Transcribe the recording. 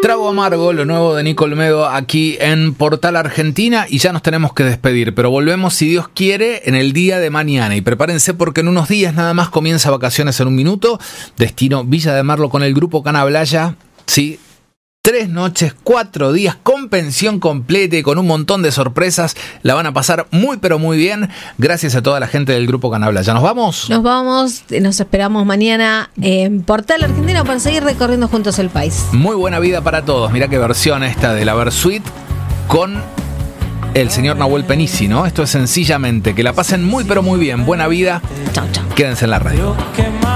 Trago amargo, lo nuevo de Nico Olmedo aquí en Portal Argentina, y ya nos tenemos que despedir, pero volvemos, si Dios quiere, en el día de mañana. Y prepárense porque en unos días nada más comienza Vacaciones en un Minuto, destino Villa de Merlo con el grupo Canablaya, sí. 3 noches, 4 días con pensión completa y con un montón de sorpresas. La van a pasar muy pero muy bien. Gracias a toda la gente del grupo Canablaya. ¿Nos vamos? Nos vamos, nos esperamos mañana en Portal Argentina para seguir recorriendo juntos el país. Muy buena vida para todos. Mirá qué versión esta de la Versuit con el señor Nahuel Penisi, ¿no? Esto es Sencillamente. Que la pasen muy pero muy bien. Buena vida. Chau, chau. Quédense en la radio.